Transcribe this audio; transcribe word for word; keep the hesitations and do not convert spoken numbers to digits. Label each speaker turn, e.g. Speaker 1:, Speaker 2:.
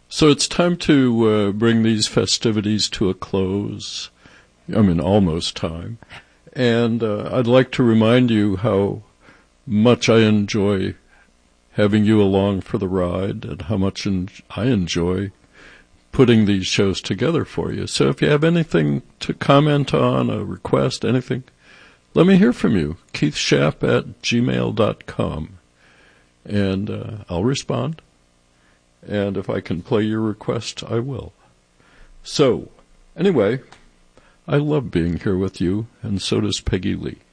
Speaker 1: So it's time to uh, bring these festivities to a close. I mean, almost time. And uh, I'd like to remind you how much I enjoy having you along for the ride and how much en- I enjoy putting these shows together for you. So if you have anything to comment on, a request, anything, let me hear from you. Keith Schaap at gmail dot com. And uh, I'll respond. And if I can play your request, I will. So, anyway, I love being here with you, and so does Peggy Lee.